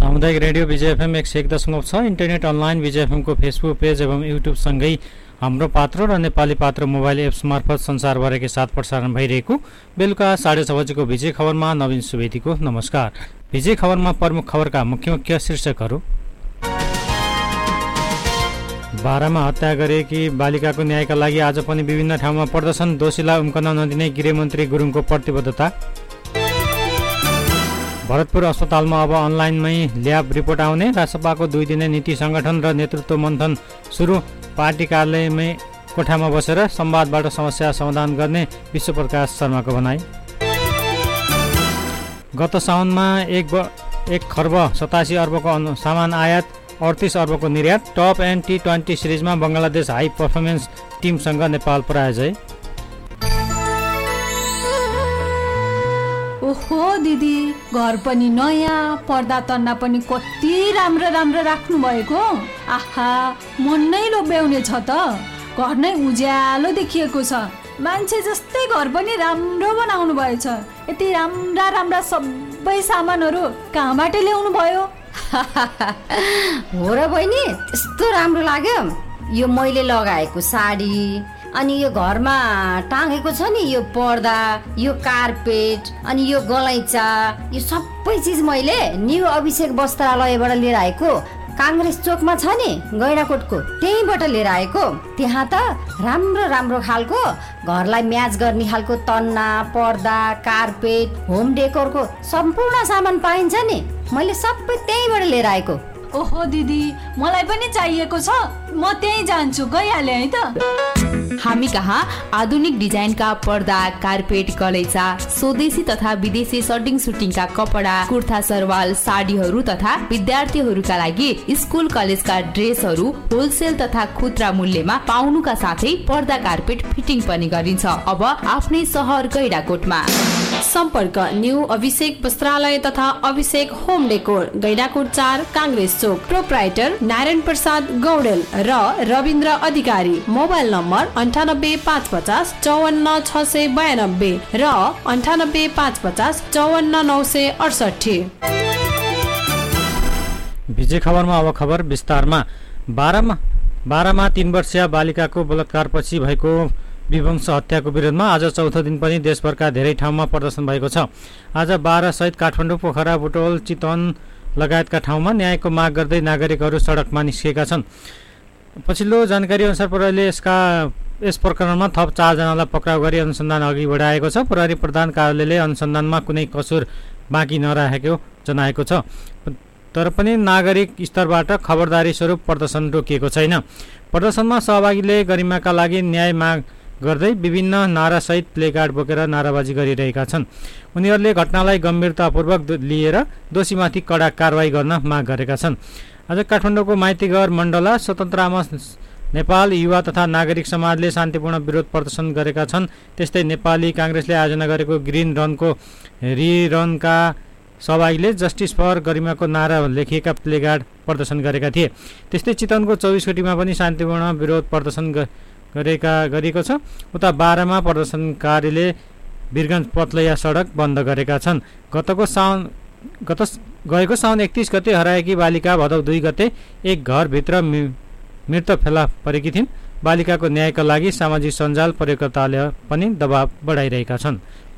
सामुदायिक रेडियो विजय FM 101.6 internet online विजय एफएमको Facebook page एवं युट्युबसँगै हाम्रो पात्र र नेपाली पात्र मोबाइल एप्स मार्फत संसारभरकै साथ प्रसारण भइरहेको बेलुका 6:30 बजेको विजय खबरमा नवीन सुवेदीको नमस्कार। विजय खबरमा प्रमुख खबरका मुख्य शीर्षकहरू। बारामा हत्या गरेकी बालिकाको न्यायका लागि आज पनि विभिन्न ठाउँमा प्रदर्शन, दोषीलाई उम्कन नदिने गृहमन्त्री गुरुङको प्रतिबद्धता। भरतपुर अस्पतालमा अब अनलाइनमै ल्याब रिपोर्ट आउने, रासपाको 2 दिने नीति संगठन र नेतृत्व मन्थन सुरु, पार्टी कार्यालयमै कोठामा बसेर संवादबाट समस्या समाधान गर्ने विश्वप्रकाश शर्माको भनाई। गत साउनमा 1 खर्ब 87 अर्बको सामान आयात, 38 अर्बको निर्यात। Top and T20 सिरिजमा Bangladesh high performance टिमसँग Nepal पराजय। ओहो दिदी, घर पनि नयाँ, पर्दा तन्ना पनि कति राम्रो राम्रो राख्नु भएको। आहा, मन नै लोभ्याउने छ त। घर नै उज्यालो देखिएको छ। मान्छे जस्तै घर पनि राम्रो बनाउनु भएछ। यति राम्रा राम्रा सबै सामानहरू कहाँबाट ल्याउनु भयो? हो र बहिनी, यस्तो राम्रो लाग्यो। यो मैले लगाएको साडी, अनि यो घरमा टाँगेको छ नि यो पर्दा, यो कार्पेट, अनि यो गलैँचा, यो सबै चिज मैले न्यू अभिषेक वस्त्रालयबाट लिएर आएको। काङ्ग्रेस चोकमा छ नि गैँडाकोटको, त्यहीँबाट लिएर आएको। त्यहाँ त राम्रो राम्रो खालको घरलाई म्याच गर्ने खालको तन्ना, पर्दा, कार्पेट, होम डेकोरको सम्पूर्ण सामान पाइन्छ नि। मैले सबै त्यहीँबाट लिएर आएको। ओहो दिदी, मलाई पनि चाहिएको छ। म त्यहीँ जान्छु, गइहालेँ है त। हामी कहाँ आधुनिक डिजाइनका पर्दा, कार्पेट, गलैँचा, स्वदेशी तथा विदेशी सर्टिङ सुटिङका कपडा, कुर्ता सरवाल, साडीहरू तथा विद्यार्थीहरूका लागि स्कुल कलेजका ड्रेसहरू होलसेल तथा खुद्रा मूल्यमा पाउनुका साथै पर्दा, कार्पेट फिटिङ पनि गरिन्छ। अब आफ्नै सहर गैँडाकोटमा। सम्पर्क न्यू अभिषेक वस्त्रालय तथा अभिषेक होम डेकोर, गैँडाकोट 4, काङ्ग्रेस चोक। प्रोप्राइटर नारायण प्रसाद गौडेल र रविन्द्र अधिकारी। मोबाइल नम्बर 98 550 54 692 र 98 550 54 968। विजय खबरमा अब खबर विस्तारमा। बारामा 3 वर्षीय बालिकाको बलात्कारपछि भएको विवंश हत्याको विरोधमा आज चौथो दिन पनि देशभरका धेरै ठाउँमा प्रदर्शन भएको छ। आज बारा सहित काठमाडौँ, पोखरा, बुटवल, चितवन लगायतका ठाउँमा न्यायको माग गर्दै नागरिकहरू सडकमा निस्केका छन्। पछिल्लो जानकारी अनुसार प्रहरीले यस प्रकरणमा थप 4 जनालाई पक्राउ गरी अनुसन्धान अघि बढाएको छ। प्रहरी प्रधान कार्यालयले अनुसन्धानमा कुनै कसुर बाँकी नराखेको जनाएको छ। तर पनि नागरिक स्तरबाट खबरदारी स्वरूप प्रदर्शन रोकिएको छैन। प्रदर्शनमा सहभागीले गरिमाका लागि न्याय माग गर्दै विभिन्न नारासहित प्लेकार्ड बोकेर नाराबाजी गरिरहेका छन्। उनीहरूले घटनालाई गम्भीरतापूर्वक लिएर दोषीमाथि कडा कारवाही गर्न माग गरेका छन्। आज काठमाडौँको माइतीघर मण्डला, स्वतन्त्र आमा नेपाल, युवा तथा नागरिक समाजले शान्तिपूर्ण विरोध प्रदर्शन गरेका छन्। त्यस्तै नेपाली काङ्ग्रेसले आयोजना गरेको ग्रिन रनको रिरनका सहभागीले जस्टिस फर गरिमाको नारा लेखिएका प्लेकार्ड प्रदर्शन गरेका थिए। त्यस्तै चितवनको 24 कोटीमा पनि शान्तिपूर्ण विरोध प्रदर्शन गरेको छ। उता बारामा प्रदर्शनकारीले वीरगञ्ज पत्लैया सडक बन्द गरेका छन्। गएको साउन 31 गते हराएकी बालिका भदौ 2 गते एक घरभित्र मृत फेला परेकी थिइन्। बालिकाको न्यायका लागि सामाजिक सञ्जाल प्रयोगकर्ताले पनि दबाव बढाइरहेका छन्।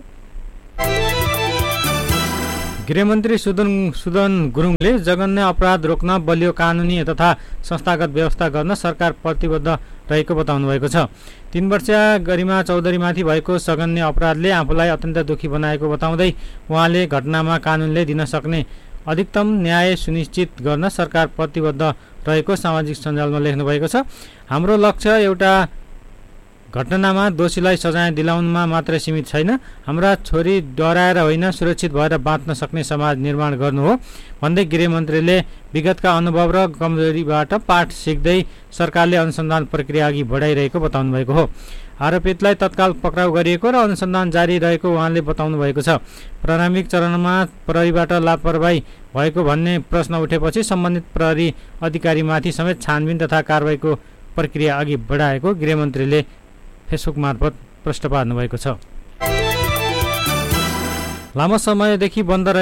गृहमन्त्री सुदन गुरुङले जघन्य अपराध रोक्न बलियो कानुनी तथा संस्थागत व्यवस्था गर्न सरकार प्रतिबद्ध रहेको बताउनु भएको छ। 3 वर्षीय गरिमा चौधरीमाथि भएको सघन्य अपराधले आफूलाई अत्यन्त दुखी बनाएको बताउँदै उहाँले घटनामा कानुनले दिन सक्ने अधिकतम न्याय सुनिश्चित गर्न सरकार प्रतिबद्ध रहेको सामाजिक सञ्जालमा लेख्नु भएको छ। हाम्रो लक्ष्य एउटा घटनामा दोषीलाई सजाय दिलाउनमा मात्रै सीमित छैन। हाम्रा छोरी डराएर होइन, सुरक्षित भएर बाँच्न सक्ने समाज निर्माण गर्नु हो भन्दै गृहमन्त्रीले विगतका अनुभव र कमजोरीबाट पाठ सिक्दै सरकारले अनुसन्धान प्रक्रिया अघि बढाइरहेको बताउनु भएको हो। आरोपितलाई तत्काल पक्राउ गरिएको र अनुसन्धान जारी रहेको उहाँले बताउनु भएको छ। प्रारम्भिक चरणमा प्रहरीबाट लापरवाही भएको भन्ने प्रश्न उठेपछि सम्बन्धित प्रहरी अधिकारीमाथि समेत छानबिन तथा कारबाहीको प्रक्रिया अघि बढाएको गृहमन्त्रीले फेसबुक मार्फत प्रश्न पार्नु भएको छ। लामो समयदेखि बन्द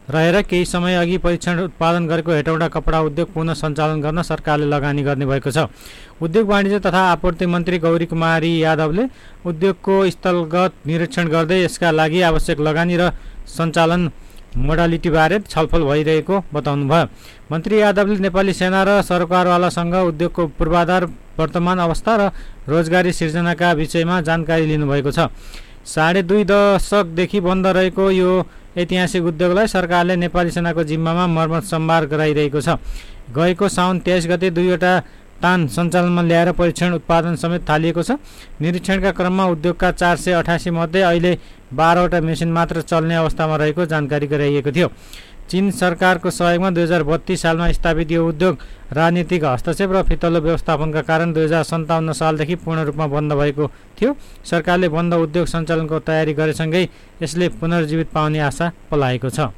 रहेर केही समय अघि परीक्षण उत्पादन गरेको हेटौडा कपडा उद्योग पुनः सञ्चालन गर्न सरकारले लगानी गर्ने भएको छ। उद्योग वाणिज्य तथा आपूर्ति मन्त्री गौरी कुमारी यादवले उद्योगको स्थलगत निरीक्षण गर्दै यसका लागि आवश्यक लगानी र सञ्चालन मोडालिटीबारे छलफल भइरहेको बताउनुभयो। मन्त्री यादवले नेपाली सेना र सरकारवालासँग उद्योगको पूर्वाधार, वर्तमान अवस्था र रोजगारी सिर्जनाका विषयमा जानकारी लिनुभएको छ। 2.5 दशकदेखि बन्द रहेको यो ऐतिहासिक उद्योगलाई सरकारले नेपाली सेनाको जिम्मामा मर्मत सम्भार गराइरहेको छ। गएको साउन 23 गते 2वटा तान सञ्चालनमा ल्याएर परीक्षण उत्पादन समेत थालिएको छ। निरीक्षणका क्रममा उद्योगका 488 मध्ये अहिले 12वटा मेसिन मात्र चल्ने अवस्थामा रहेको जानकारी गराइएको थियो। चीन सरकारको सहयोगमा 2032 सालमा स्थापित यो उद्योग राजनीतिक हस्तक्षेप र फितलो व्यवस्थापनका कारण 2057 सालदेखि पूर्ण रूपमा बन्द भएको थियो। सरकारले बन्द उद्योग सञ्चालनको तयारी गरेसँगै यसले पुनर्जीवित पाउने आशा पलाएको छ।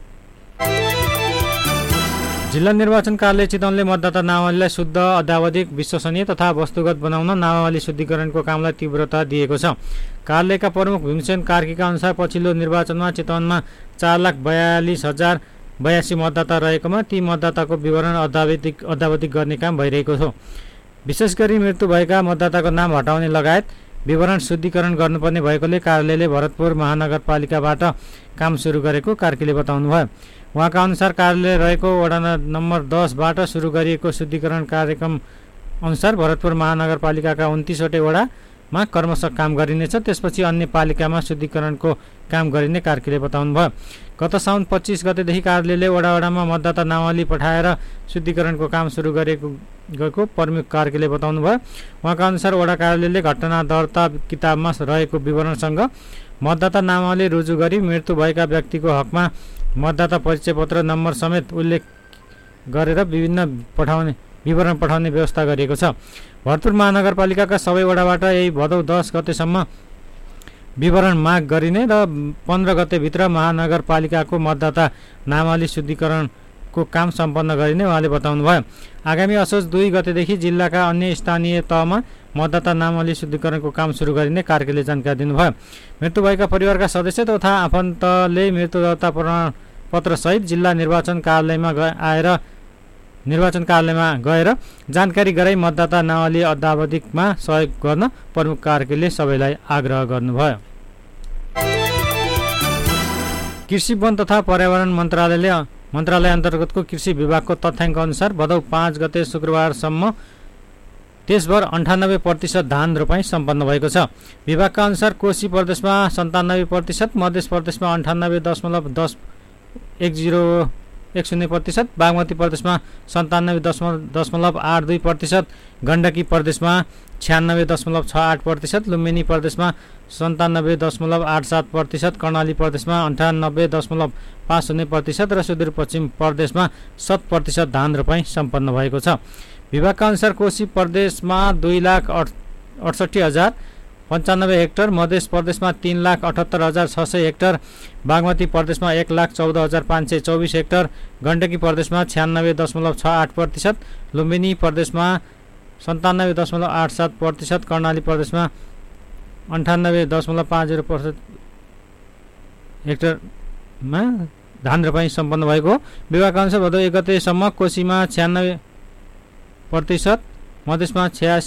जिल्ला निर्वाचन कार्यालय चितवनले मतदाता नामावलीलाई शुद्ध, अद्यावधिक, विश्वसनीय तथा वस्तुगत बनाउन नामावली शुद्धिकरणको कामलाई तीव्रता दिएको छ। कार्यालयका प्रमुख भीमसेन कार्कीका अनुसार पछिल्लो निर्वाचनमा चितवनमा 4,42,082 मतदाता रहेकोमा ती मतदाताको विवरण अद्यावधिक गर्ने काम भइरहेको छ। विशेष गरी मृत्यु भएका मतदाताको नाम हटाउने लगायत विवरण शुद्धिकरण गर्नुपर्ने भएकोले कार्यालयले भरतपुर महानगरपालिकाबाट काम सुरु गरेको कार्कीले बताउनुभयो। उहाँका अनुसार कार्यालय रहेको वडा नम्बर 10बाट सुरु गरिएको शुद्धिकरण कार्यक्रम अनुसार भरतपुर महानगरपालिकाका 29वटै वडामा क्रमशः काम गरिनेछ। त्यसपछि अन्य पालिकामा शुद्धिकरणको काम गरिने कार्कीले बताउनुभयो। गत साउन 25 गतेदेखि कार्यालयले वडामा मतदाता नामावली पठाएर शुद्धिकरणको काम सुरु गरेको प्रमुख कार्कीले बताउनुभयो। उहाँका अनुसार वडा कार्यालयले घटना दर्ता किताबमा रहेको विवरणसँग मतदाता नामावली रुजु गरी मृत्यु भएका व्यक्तिको हकमा मतदाता परिचय पत्र नम्बर समेत उल्लेख गरेर विवरण पठाउने व्यवस्था गरिएको छ। भरतपुर महानगरपालिकाका सबै वडाबाट यही भदौ 10 गतेसम्म विवरण माग गरिने र 15 गतेभित्र महानगरपालिकाको मतदाता नामावली शुद्धिकरणको काम सम्पन्न गरिने उहाँले बताउनुभयो। आगामी असोज 2 गतेदेखि जिल्लाका अन्य स्थानीय तहमा मतदाता नामावली शुद्धिकरणको काम सुरु गरिने कार्कीले जानकारी दिनुभयो। मृत्यु भएका परिवारका सदस्य तथा आफन्तले मृत्यु दर्ता प्रमाणपत्रसहित जिल्ला निर्वाचन कार्यालयमा गएर जानकारी गराई मतदाता नामावली अद्यावधिकमा सहयोग गर्न प्रमुख कार्कीले सबैलाई आग्रह गर्नुभयो। कृषि, वन तथा पर्यावरण मन्त्रालय अन्तर्गतको कृषि विभागको तथ्याङ्क अनुसार भदौ 5 गते शुक्रबारसम्म देशभर 98% धान रोपाइँ सम्पन्न भएको छ। विभागका अनुसार कोशी प्रदेशमा 97%, मध्य प्रदेशमा 98.10%, बागमती प्रदेशमा 97.82%, गण्डकी प्रदेशमा 96.68%, लुम्बिनी प्रदेशमा 97.87%, कर्णाली प्रदेशमा 98.50% र सुदूरपश्चिम प्रदेशमा 100% धान रोपाइँ सम्पन्न भएको छ। विभागका अनुसार कोशी प्रदेशमा 2,68,095 हेक्टर, मध्य प्रदेशमा 3,78,600 हेक्टर, बागमती प्रदेशमा 1,14,524 हेक्टर, गण्डकी प्रदेशमा 96.68%, लुम्बिनी प्रदेशमा 97.87%, कर्णाली प्रदेशमा 98.50% हेक्टरमा धान रोपाइँ सम्पन्न भएको हो। विभागका अनुसार भदौ 1 गतेसम्म कोशीमा 96%, मधेसमा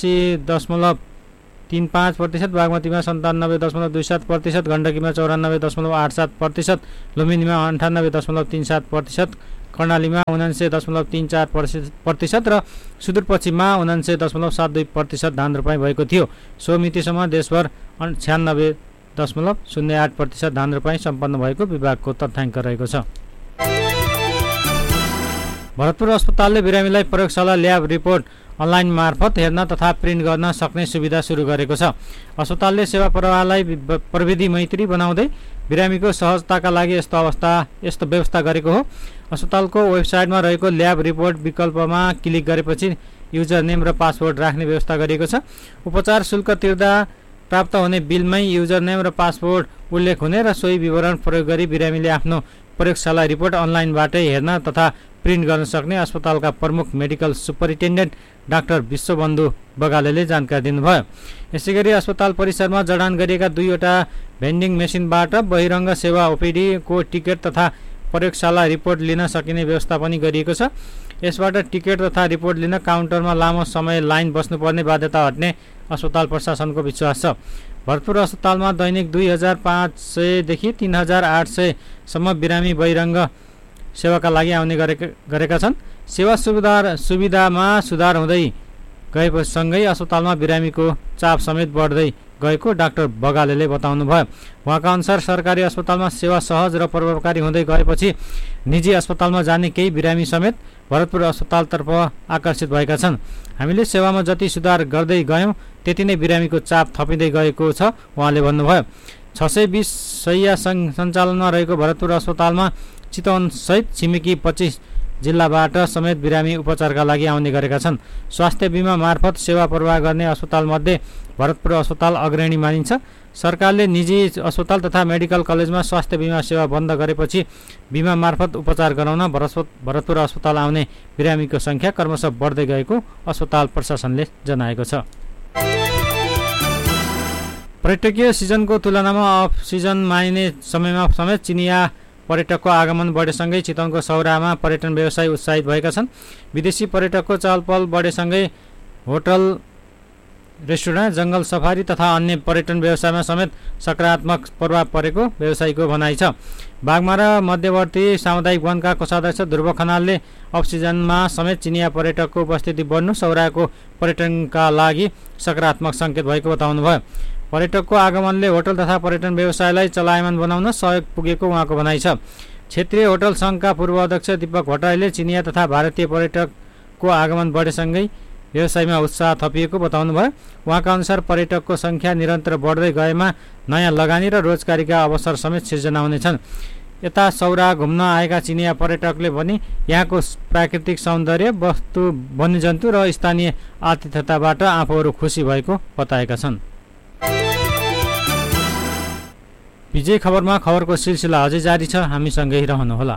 86.35%, बागमतीमा 97.27%, गण्डकीमा 94.87%, लुम्बिनीमा 98.37%, कर्णालीमा 79.34% र सुदूरपश्चिममा 79.72% धान रोपाइँ भएको थियो। सो मितिसम्म देशभर 96.08% धान रोपाइँ सम्पन्न भएको विभागको तथ्याङ्क रहेको छ। भरतपुर अस्पतालले बिरामीलाई प्रयोगशाला ल्याब रिपोर्ट अनलाइन मार्फत हेर्न तथा प्रिन्ट गर्न सक्ने सुविधा सुरु गरेको छ। अस्पतालले सेवा प्रवाहलाई प्रविधि मैत्री बनाउँदै बिरामीको सहजताका लागि यस्तो व्यवस्था गरेको हो। अस्पतालको वेबसाइटमा रहेको ल्याब रिपोर्ट विकल्पमा क्लिक गरेपछि युजर नेम र पासवर्ड राख्ने व्यवस्था गरिएको छ। उपचार शुल्क तिर्दा प्राप्त हुने बिलमै युजर नेम र पासवर्ड उल्लेख हुने र सोही विवरण प्रयोग गरी बिरामीले आफ्नो प्रयोगशाला रिपोर्ट अनलाइनबाटै हेर्न तथा प्रिन्ट गर्न सक्ने अस्पतालका प्रमुख मेडिकल सुपरिन्टेन्डेन्ट डाक्टर विश्वबन्धु बगालेले जानकारी दिनुभयो। यसैगरी अस्पताल परिसरमा जडान गरिएका 2वटा भेन्डिङ मेसिनबाट बहिरङ्ग सेवा ओपिडी को टिकट तथा प्रयोगशाला रिपोर्ट लिन सकिने व्यवस्था पनि गरिएको छ। यसबाट टिकट तथा रिपोर्ट लिन काउन्टरमा लामो समय लाइन बस्नुपर्ने बाध्यता हट्ने अस्पताल प्रशासनको विश्वास छ। भरतपुर अस्पतालमा दैनिक 2500 देखि 3800 बिरामी बहिरङ्ग सेवाका लागि आउने गरेका छन्। सेवा सुविधामा सुधार हुँदै गएसँगै अस्पतालमा बिरामीको चाप समेत बढ्दै गएको डाक्टर बगालेले बताउनुभयो। उहाँका अनुसार सरकारी अस्पतालमा सेवा सहज र प्रभावकारी हुँदै गएपछि निजी अस्पतालमा जाने केही बिरामी समेत भरतपुर अस्पतालतर्फ आकर्षित भएका छन्। हामीले सेवामा जति सुधार गर्दै गयौँ त्यति नै बिरामीको चाप थपिँदै गएको छ उहाँले भन्नुभयो। 620 शैय्या सञ्चालनमा रहेको भरतपुर अस्पतालमा चितवनसहित छिमेकी 25 जिल्लाबाट समेत बिरामी उपचारका लागि आउने गरेका छन्। स्वास्थ्य बिमा मार्फत सेवा प्रवाह गर्ने अस्पतालमध्ये भरतपुर अस्पताल अग्रणी मानिन्छ। सरकारले निजी अस्पताल तथा मेडिकल कलेजमा स्वास्थ्य बिमा सेवा बन्द गरेपछि बिमा मार्फत उपचार गराउन भरतपुर अस्पताल आउने बिरामीको सङ्ख्या क्रमशः बढ्दै गएको अस्पताल प्रशासनले जनाएको छ। पर्यटकीय सिजनको तुलनामा अफ सिजन मानिने समयमा समेत चिनिया पर्यटकको आगमन बढेसँगै चितवनको सौरामा पर्यटन व्यवसाय उत्साहित भएका छन्। विदेशी पर्यटकको चहलपहल बढेसँगै होटल, रेस्टुरेन्ट, जङ्गल सफारी तथा अन्य पर्यटन व्यवसायमा समेत सकारात्मक प्रभाव परेको व्यवसायीको भनाइ छ। बागमारा मध्यवर्ती सामुदायिक वनका कोषाध्यक्ष ध्रुव खनालले अफ सिजनमा समेत चिनिया पर्यटकको उपस्थिति बढ्नु सौराको पर्यटनका लागि सकारात्मक सङ्केत भएको बताउनुभयो। पर्यटकको आगमनले होटल तथा पर्यटन व्यवसायलाई चलायमान बनाउन सहयोग पुगेको उहाँको भनाइ छ। क्षेत्रीय होटल सङ्घका पूर्व अध्यक्ष दीपक भट्टराईले चिनिया तथा भारतीय पर्यटकको आगमन बढेसँगै व्यवसायमा उत्साह थपिएको बताउनुभयो। उहाँका अनुसार पर्यटकको सङ्ख्या निरन्तर बढ्दै गएमा नयाँ लगानी र रोजगारीका अवसर समेत सिर्जना हुनेछन्। यता सौरा घुम्न आएका चिनिया पर्यटकले पनि यहाँको प्राकृतिक सौन्दर्य, वस्तु, वन्यजन्तु र स्थानीय आतिथ्यताबाट आफूहरू खुसी भएको बताएका छन्। विजय खबरमा खबरको सिलसिला अझै जारी छ, हामीसँगै रहनुहोला।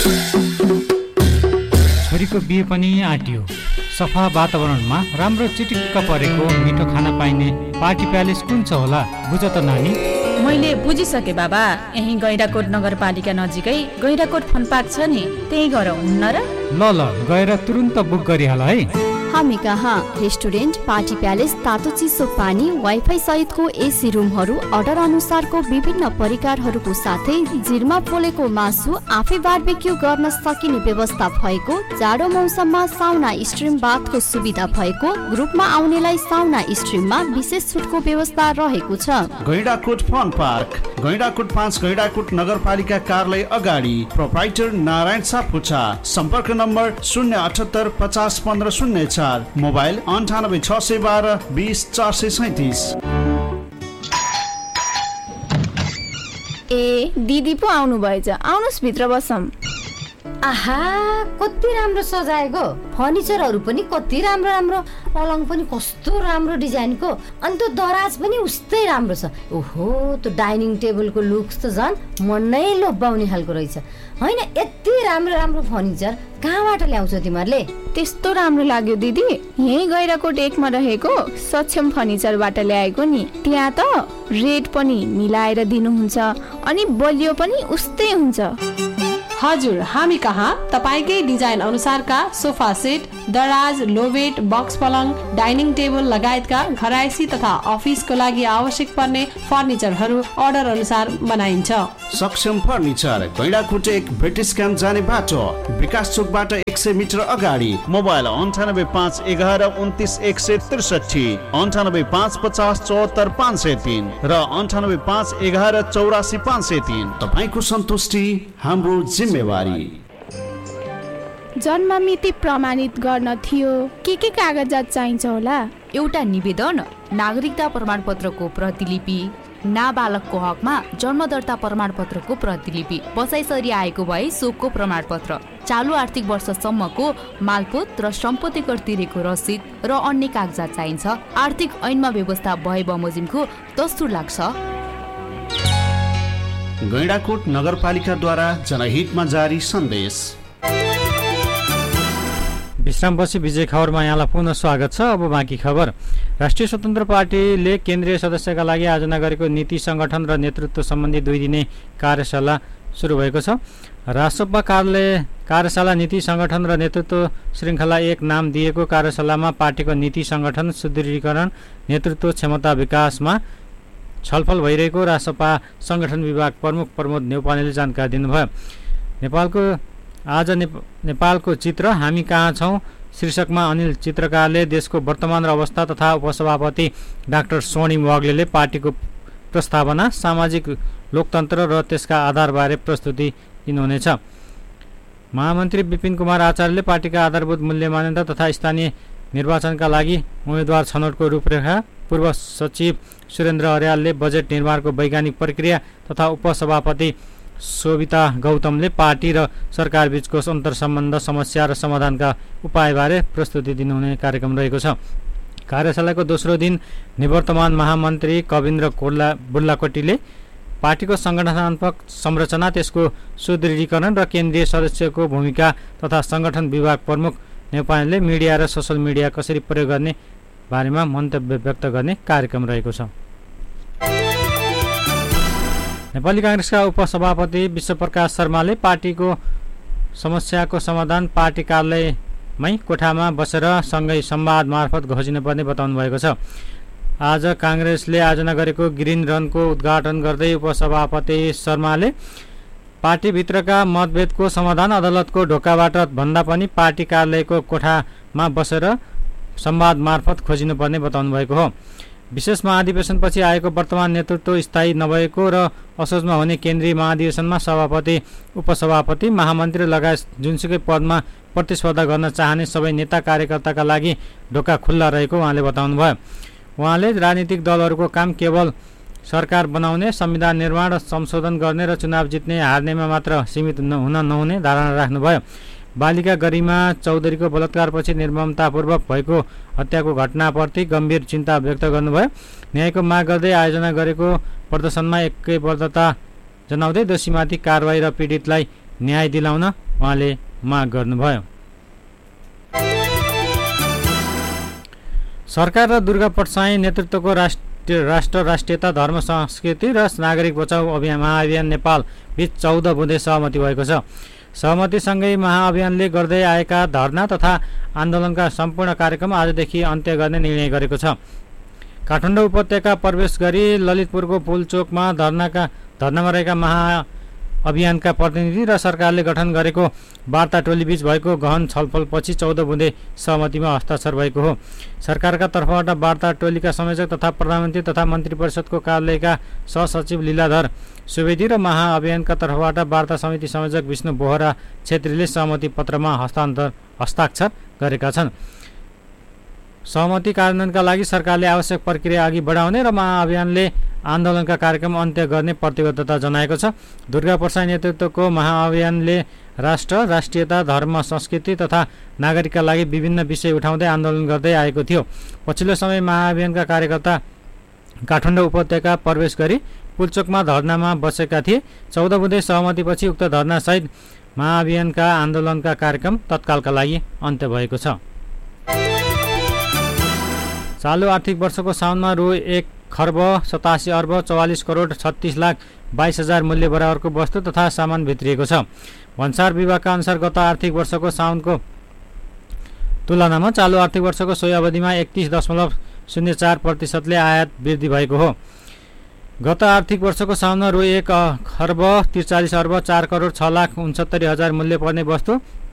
छोरीको बिहे पनि आँटियो। सफा वातावरणमा राम्रो चिटिक्क परेको मिठो खाना पाइने पार्टी प्यालेस कुन छ होला बुझ त नानी। मैले बुझिसके बाबा, यही गैंडाकोट नगरपालिका नजिकै गैंडाकोट फन पार्क छ नि, त्यही गएर हुन्न र? ल गएर तुरुन्त बुक गरिहाल है। हामी कहाँ रेस्टुरेन्ट, पार्टी प्यालेस, तातो चिसो पानी, वाइफाई सहितको एसी रुमहरू, अर्डर अनुसारको विभिन्न परिकारहरूको साथै जिरमा पोलेको मासु, आफै बारबेक्यू गर्न सकिने व्यवस्था भएको, जाडो मौसममा साउना स्ट्रिम बाथको सुविधा भएको, ग्रुपमा आउनेलाई साउना स्ट्रिममा विशेष छुटको व्यवस्था रहेको छ। गैंडाकोट फन पार्क, गैंडाकोट 5 गैंडाकोट नगरपालिका कार्यालय अगाडि, प्रोप्राइटर नारायण सापुछा। सम्पर्क नम्बर 078 50 15 04, मोबाइल 98 612 20 437। ए दिदी पो आउनु भएछ, आउनुस् भित्र बसौँ। आहा, कति राम्रो सजाएको, फर्निचरहरू पनि कति राम्रो राम्रो, पलङ पनि कस्तो राम्रो डिजाइनको, अनि त्यो दराज पनि उस्तै राम्रो छ। ओहो, त्यो डाइनिङ टेबलको लुक्स त झन् मन नै लोभ्याउने खालको रहेछ। होइन, यति राम्रो राम्रो फर्निचर कहाँबाट ल्याउँछ तिमीहरूले? त्यस्तो राम्रो लाग्यो दिदी, यही गैंडाकोट 1 मा रहेको सक्षम फर्निचरबाट ल्याएको नि। त्यहाँ त रेट पनि मिलाएर दिनुहुन्छ अनि बलियो पनि उस्तै हुन्छ। हजुर, हामी कहाँ तपाईकै डिजाइन अनुसारका सोफा सेट, दराज, लोवेट, बक्स पलङ, डाइनिङ टेबल लगायतका घरायसी तथा अफिसको लागि आवश्यक पर्ने फर्निचरहरू अर्डर अनुसार बनाइन्छ। सक्षम फर्निचर, गैंडाकोट 1 ब्रिटिस क्याम्प जाने बाटो, विकास चोकबाट 100 मिटर अगाडि। मोबाइल 98 5 11 29 163, 98 5 50 74 503 र 98 5 11 84 503। तपाईको सन्तुष्टि हाम्रो जिम्मेवारी। जन्म मिति प्रमाणित गर्न थियो, के कागजात चाहिन्छ होला? एउटा निवेदन, नागरिकता प्रमाणपत्रको प्रतिलिपि, नाबालकको हकमा जन्म दर्ता प्रमाणपत्रको प्रतिलिपि, बसाइसरी आएको भए सोको प्रमाणपत्र, चालु आर्थिक वर्षसम्मको मालपोत र सम्पत्ति कर तिरेको रसिद र अन्य कागजात चाहिन्छ। आर्थिक ऐनमा व्यवस्था भए बमोजिमको दस्तुर लाग्छ। गैंडाकोट नगरपालिकाद्वारा जनहितमा जारी सन्देश। विश्रामपछि विजय खबरमा यहाँलाई पुनः स्वागत छ। अब बाँकी खबर। राष्ट्रिय स्वतन्त्र पार्टीले केन्द्रीय सदस्यका लागि आयोजना गरेको नीति, संगठन र नेतृत्व सम्बन्धी 2 दिने कार्यशाला सुरु भएको छ। रासोपा कार्यशाला नीति संगठन र नेतृत्व श्रृङ्खला 1 नाम दिएको कार्यशालामा पार्टीको नीति संगठन सुदृढीकरण नेतृत्व क्षमता विकासमा छलफल भइरहेको रासोपा संगठन विभाग प्रमुख प्रमोद नेउपानेले जानकारी दिनुभयो। नेपालको चित्र हामी कहाँ छौँ शीर्षकमा अनिल चित्रकारले देशको वर्तमान र अवस्था तथा उपसभापति डाक्टर स्वर्णिम वाग्लेले पार्टीको प्रस्तावना सामाजिक लोकतन्त्र र त्यसका आधारबारे प्रस्तुति दिनुहुनेछ। महामन्त्री विपिन कुमार आचार्यले पार्टीका आधारभूत मूल्य मान्यता तथा स्थानीय निर्वाचनका लागि उम्मेद्वार छनौटको रूपरेखा, पूर्व सचिव सुरेन्द्र अर्यालले बजेट निर्माणको वैज्ञानिक प्रक्रिया तथा उपसभापति शोभिता गौतमले पार्टी र सरकार बीचको अन्तर्सम्बन्ध समस्या र समाधानका उपायबारे प्रस्तुति दिनुहुने कार्यक्रम रहेको छ। कार्यशालाको दोस्रो दिन निवर्तमान महामन्त्री कविन्द्र बुल्लाकोटीले पार्टीको सङ्गठनात्मक संरचना, त्यसको सुदृढीकरण र केन्द्रीय सदस्यको भूमिका तथा सङ्गठन विभाग प्रमुख नेउपानेले मिडिया र सोसल मिडिया कसरी प्रयोग गर्ने बारेमा मन्तव्य व्यक्त गर्ने कार्यक्रम रहेको छ। नेपाली काङ्ग्रेसका उपसभापति विश्वप्रकाश शर्माले पार्टीको समस्याको समाधान पार्टी कार्यालयमै कोठामा बसेर सँगै संवाद मार्फत घोषिनुपर्ने बताउनु भएको छ। आज काङ्ग्रेसले आयोजना गरेको ग्रिन रनको उद्घाटन गर्दै उपसभापति शर्माले पार्टीभित्रका मतभेदको समाधान अदालतको ढोकाबाट भन्दा पनि पार्टी कार्यालयको कोठामा बसेर संवाद मार्फत खोजिनुपर्ने बताउनु भएको हो। विशेष महाधिवेशनपछि आएको वर्तमान नेतृत्व स्थायी नभएको र असोजमा हुने केन्द्रीय महाधिवेशनमा सभापति, उपसभापति, महामन्त्री लगायत जुनसुकै पदमा प्रतिस्पर्धा गर्न चाहने सबै नेता कार्यकर्ताका लागि ढोका खुल्ला रहेको उहाँले बताउनुभयो। उहाँले राजनीतिक दलहरूको काम केवल सरकार बनाउने, संविधान निर्माण र संशोधन गर्ने र चुनाव जित्ने हार्नेमा मात्र सीमित हुन नहुने धारणा राख्नुभयो। बालिका गरिमा चौधरीको बलात्कारपछि निर्ममतापूर्वक भएको हत्याको घटनाप्रति गम्भीर चिन्ता व्यक्त गर्नुभयो। न्यायको माग गर्दै आयोजना गरेको प्रदर्शनमा एकैबद्धता जनाउँदै दोषीमाथि कारवाही र पीडितलाई न्याय दिलाउन उहाँले माग गर्नुभयो। सरकार र दुर्गा पटसाई नेतृत्वको राष्ट्र राष्ट्रियता, धर्म, संस्कृति र नागरिक बचाउ महाअभियान नेपाल बीच 14 बुँदे सहमति भएको छ। सहमतिसँगै महाअभियानले गर्दै आएका धरना तथा आन्दोलनका सम्पूर्ण कार्यक्रम आजदेखि अन्त्य गर्ने निर्णय गरेको छ। काठमाडौँ उपत्यका प्रवेश गरी ललितपुरको पुलचोकमा धरनामा रहेका महाअभियानका प्रतिनिधि र सरकारले गठन गरेको वार्ता टोलीबीच भएको गहन छलफलपछि 14 बुँदे सहमतिमा हस्ताक्षर भएको हो। सरकारका तर्फबाट वार्ता टोलीका संयोजक तथा प्रधानमन्त्री तथा मन्त्री परिषदको कार्यालयका सहसचिव लीलाधर सुवेदी र महाअभियानका तर्फबाट वार्ता समिति संयोजक विष्णु बोहरा छेत्रीले सहमति पत्रमा हस्ताक्षर गरेका छन्। सहमति कार्यान्वयनका लागि सरकारले आवश्यक प्रक्रिया अघि बढाउने र महाअभियानले आन्दोलनका कार्यक्रम अन्त्य गर्ने प्रतिबद्धता जनाएको छ। दुर्गा प्रसाई नेतृत्वको महाअभियानले राष्ट्र, राष्ट्रियता, धर्म, संस्कृति तथा नागरिकका लागि विभिन्न विषय उठाउँदै आन्दोलन गर्दै आएको थियो। पछिल्लो समय महाअभियानका कार्यकर्ता काठमाडौँ उपत्यका प्रवेश गरी पुलचोकमा धरनामा बसेका थिए। 14 बुँदे सहमतिपछि उक्त धरनासहित महाअभियानका आन्दोलनका कार्यक्रम तत्कालका लागि अन्त्य भएको छ। चालु आर्थिक वर्षको साउनमा रु 1,87,44,36,36,22,000 मूल्य बराबरको वस्तु तथा सामान भित्रिएको छ। भन्सार विभागका अनुसार गत आर्थिक वर्षको साउनको तुलनामा चालु आर्थिक वर्षको सोही अवधिमा 31.04% आयात वृद्धि भएको हो। गत आर्थिक वर्षको साउनमा रु 1,43,04,06,69,000 मूल्य पर्ने वस्तु